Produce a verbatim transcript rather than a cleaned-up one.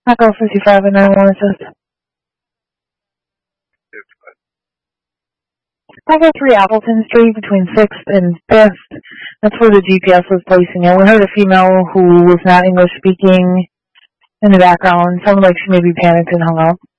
Echo fifty-five and nine one assist. Echo three Appleton Street between sixth and fifth. That's where the G P S was placing it. We heard a female who was not English speaking in the background. Sounded like she maybe panicked and hung up.